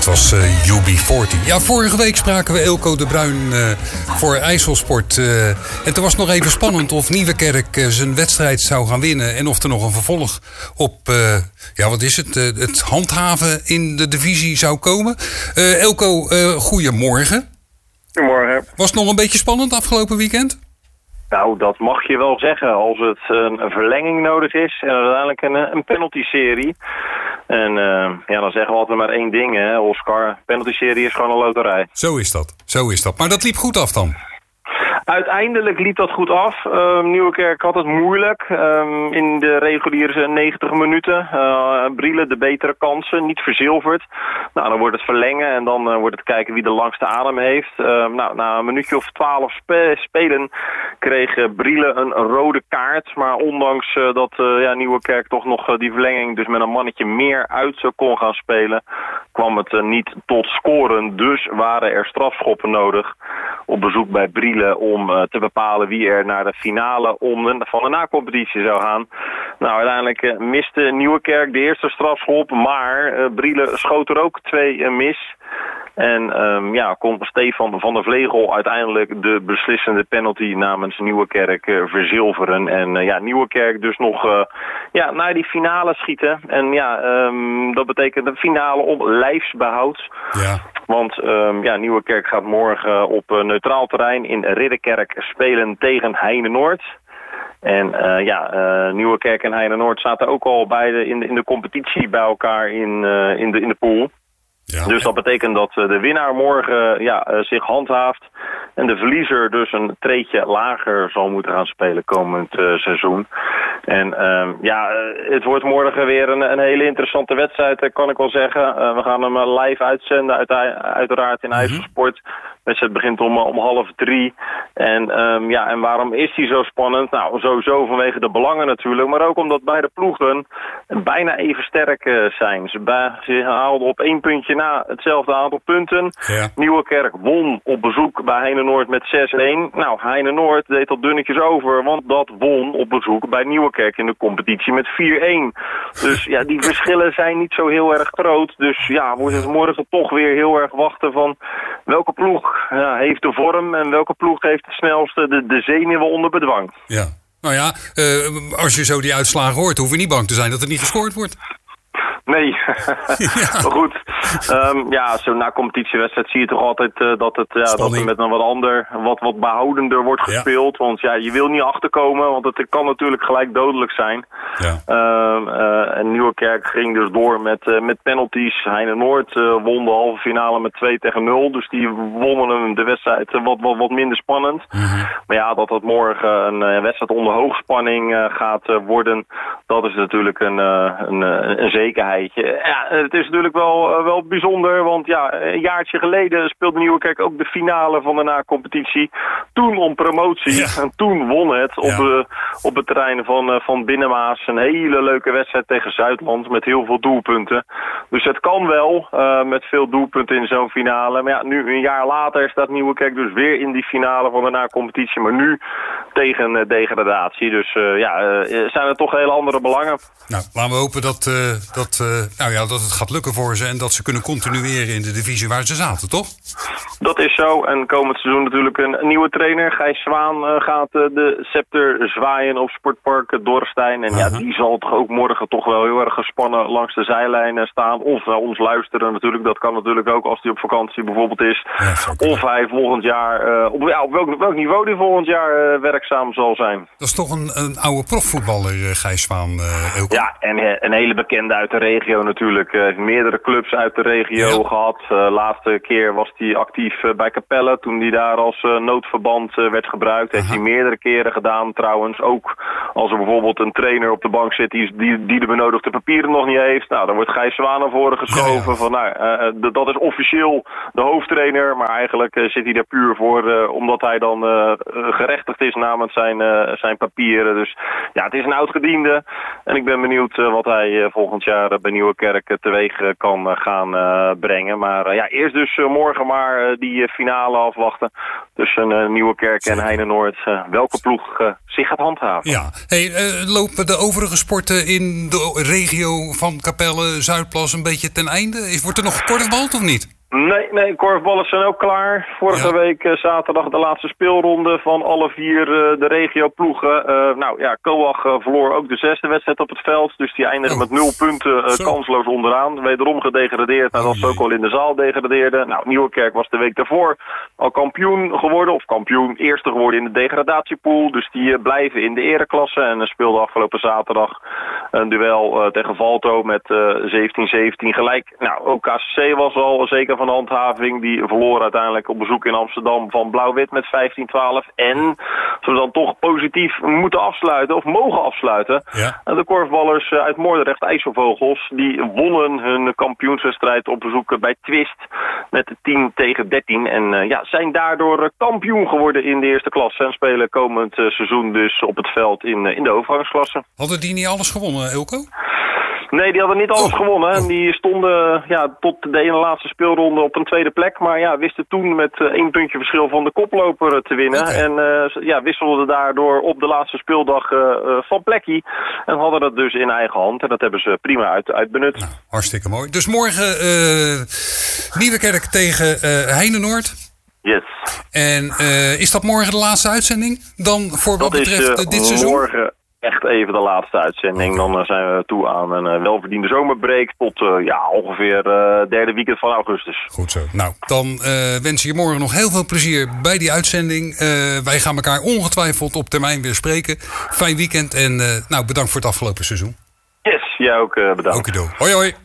Dat was UB40. Ja, vorige week spraken we Eelco de Bruin voor IJsselsport. En toen was het nog even spannend of Nieuwekerk zijn wedstrijd zou gaan winnen. En of er nog een vervolg op, het handhaven in de divisie zou komen. Eelco, goedemorgen. Goedemorgen. Was het nog een beetje spannend afgelopen weekend? Nou, dat mag je wel zeggen als het een verlenging nodig is en uiteindelijk een penalty-serie. En dan zeggen we altijd maar één ding, hè, Oscar. Penalty-serie is gewoon een loterij. Zo is dat. Maar dat liep goed af dan? Uiteindelijk liep dat goed af. Nieuwekerk had het moeilijk. In de reguliere 90 minuten. Brielen de betere kansen, niet verzilverd. Nou, dan wordt het verlengen en dan wordt het kijken wie de langste adem heeft. Na een minuutje of 12 spelen kreeg Brielen een rode kaart. Maar ondanks dat Nieuwekerk toch nog die verlenging dus met een mannetje meer uit kon gaan spelen, kwam het niet tot scoren. Dus waren er strafschoppen nodig op bezoek bij Brielen om te bepalen wie er naar de finale van de na-competitie zou gaan. Nou, uiteindelijk miste Nieuwekerk de eerste strafschop, maar Brielen schoot er ook 2 mis. En kon Stefan van der Vlegel uiteindelijk de beslissende penalty namens Nieuwekerk verzilveren. En Nieuwekerk dus nog naar die finale schieten. En dat betekent een finale op lijfsbehoud. Ja. Want Nieuwekerk gaat morgen op neutraal terrein in Ridderkerk spelen tegen Heine-Noord. En Nieuwekerk en Heine-Noord zaten ook al beide in de competitie bij elkaar in de pool. Ja. Dus dat betekent dat de winnaar morgen zich handhaaft en de verliezer dus een treedje lager zal moeten gaan spelen komend seizoen. En het wordt morgen weer een hele interessante wedstrijd, kan ik wel zeggen. We gaan hem live uitzenden, uiteraard in IJsselsport. De wedstrijd begint om 2:30. En waarom is die zo spannend? Nou, sowieso vanwege de belangen natuurlijk, maar ook omdat beide ploegen bijna even sterk zijn. Ze haalden op 1 puntje na hetzelfde aantal punten. Ja. Nieuwekerk won op bezoek bij Heine-Noord met 6-1. Nou, Heine-Noord deed dat dunnetjes over, want dat won op bezoek bij Nieuwekerk in de competitie met 4-1. Dus die verschillen zijn niet zo heel erg groot. Dus wordt het morgen toch weer heel erg wachten van welke ploeg heeft de vorm en welke ploeg heeft het snelste de zenuwen onder bedwang. Ja. Nou ja, als je zo die uitslagen hoort, hoef je niet bang te zijn dat er niet gescoord wordt. Nee, maar goed. Zo'n na-competitiewedstrijd zie je toch altijd dat er met een wat behoudender wordt gespeeld. Want je wil niet achterkomen, want het kan natuurlijk gelijk dodelijk zijn. Ja. En Nieuwekerk ging dus door met penalties. Heine-Noord won de halve finale met 2-0. Dus die wonnen de wedstrijd wat minder spannend. Mm-hmm. Maar dat het morgen een wedstrijd onder hoogspanning gaat worden, dat is natuurlijk een zekerheid. Ja, het is natuurlijk wel bijzonder, want een jaartje geleden speelde Nieuwekerk ook de finale van de na-competitie. Toen om promotie. Ja. En toen won het op het terrein van Binnenmaas. Een hele leuke wedstrijd tegen Zuidland met heel veel doelpunten. Dus het kan wel met veel doelpunten in zo'n finale. Maar nu een jaar later staat Nieuwekerk dus weer in die finale van de na-competitie. Maar nu tegen degradatie. Dus zijn er toch hele andere belangen. Nou, laten we hopen dat het gaat lukken voor ze en dat ze kunnen continueren in de divisie waar ze zaten, toch? Dat is zo. En komend seizoen natuurlijk een nieuwe trainer. Gijs Zwaan gaat de scepter zwaaien op Sportpark Dorrestein. En die zal toch ook morgen toch wel heel erg gespannen langs de zijlijn staan. Of naar ons luisteren natuurlijk. Dat kan natuurlijk ook als hij op vakantie bijvoorbeeld is. Ja, of hij volgend jaar, op welk niveau hij volgend jaar werkzaam zal zijn. Dat is toch een oude profvoetballer, Gijs Zwaan. Ja, en een hele bekende uit de regio natuurlijk. Meerdere clubs uit de regio gehad. Laatste keer was hij actief bij Capelle toen hij daar als noodverband werd gebruikt. Heeft hij meerdere keren gedaan trouwens. Ook als er bijvoorbeeld een trainer op de bank zit die de benodigde papieren nog niet heeft. Nou, dan wordt Gijs Zwaan naar voren geschoven. Van, dat is officieel de hoofdtrainer. Maar eigenlijk zit hij daar puur voor omdat hij dan gerechtigd is namens zijn papieren. Dus het is een oud-gediende. En ik ben benieuwd wat hij volgend jaar bij Nieuwekerk teweeg kan gaan brengen. Maar eerst dus morgen maar die finale afwachten tussen Nieuwekerk en Heinenoord. Welke ploeg zich gaat handhaven. Ja. Hey, lopen de overige sporten in de regio van Capelle, Zuidplas een beetje ten einde? Wordt er nog gekorfbald of niet? Nee, korfballen zijn ook klaar. Vorige week zaterdag de laatste speelronde van alle 4 de regioploegen. Coag verloor ook de 6e wedstrijd op het veld. Dus die eindigde met 0 punten kansloos onderaan. Wederom gedegradeerd nadat ze ook al in de zaal degradeerden. Nieuwekerk was de week daarvoor al kampioen geworden. Of kampioen, eerste geworden in de degradatiepool. Dus die blijven in de ereklasse. En speelden afgelopen zaterdag een duel tegen Valto met 17-17 gelijk. Ook KCC was al zeker van de handhaving. Die verloor uiteindelijk op bezoek in Amsterdam van Blauw-Wit met 15-12. En ze dan toch positief moeten afsluiten, of mogen afsluiten. Ja. De korfballers uit Moordrecht, IJsselvogels, die wonnen hun kampioenswedstrijd op bezoek bij Twist met 10-13. En zijn daardoor kampioen geworden in de eerste klasse. En spelen komend seizoen dus op het veld in de overgangsklasse. Hadden die niet alles gewonnen, Eelco? Nee, die hadden niet alles gewonnen. En die stonden tot de ene laatste speelronde op een tweede plek. Maar wisten toen met 1 puntje verschil van de koploper te winnen. Okay. En wisselden daardoor op de laatste speeldag van plekje. En hadden dat dus in eigen hand. En dat hebben ze prima uitbenut. Nou, hartstikke mooi. Dus morgen Nieuwekerk tegen Heinenoord. Yes. En is dat morgen de laatste uitzending dan voor wat betreft dit seizoen? Morgen echt even de laatste uitzending. Dan zijn we toe aan een welverdiende zomerbreak tot ongeveer derde weekend van augustus. Goed zo. Nou, dan wensen je morgen nog heel veel plezier bij die uitzending. Wij gaan elkaar ongetwijfeld op termijn weer spreken. Fijn weekend en bedankt voor het afgelopen seizoen. Yes, jij ook bedankt. Okido. Hoi hoi.